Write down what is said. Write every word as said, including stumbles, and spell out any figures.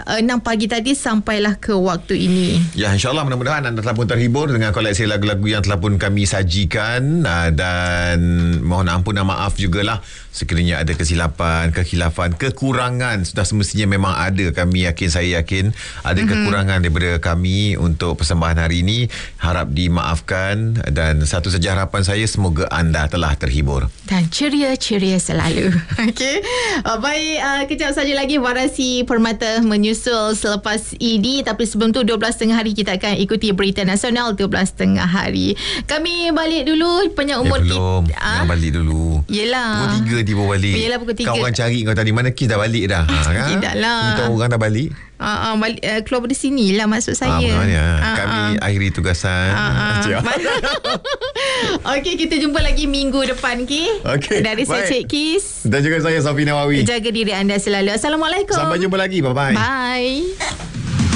enam pagi tadi sampailah ke waktu ini. Ya, insyaAllah mudah-mudahan anda telah pun terhibur dengan koleksi lagu-lagu yang telah pun kami sajikan, uh, dan mohon ampun dan maaf jugalah sekiranya ada kesilapan, kekhilafan, kekurangan. Sudah semestinya memang ada. Kami yakin, saya yakin ada mm-hmm. kekurangan daripada kami untuk persembahan hari ini. Harap dimaafkan, dan satu saja harapan saya, semoga anda telah terhibur dan ceria-ceria selalu. Okey. Uh, baik, uh, kejap saja lagi Warasi Permata menyusul selepas ini, tapi sebelum tu dua belas tiga puluh hari kita akan ikuti berita nasional dua belas tiga puluh hari. Kami balik dulu panjang umur eh, belum. kita. Jangan balik dulu. Yelah. Pukul tiga tiba balik. Yelah, pukul tiga. Kau orang cari kau tadi, mana Kis dah balik dah. Ha, kan? Tidak lah. Kita orang dah balik. Uh, uh, balik, uh, keluar dari sini lah maksud saya. Ah, uh, Kami uh. akhiri tugasan. Uh, uh. Okey, kita jumpa lagi minggu depan, Ki. Okay, dari saya Cik Kis. Dan juga saya Safi Nawawi. Jaga diri anda selalu. Assalamualaikum. Sampai jumpa lagi. Bye-bye. Bye.